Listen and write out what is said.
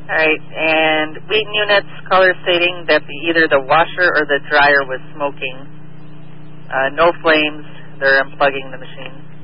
All right, and Wheaton units, caller stating that either the washer or the dryer was smoking. No flames. They're unplugging the machine.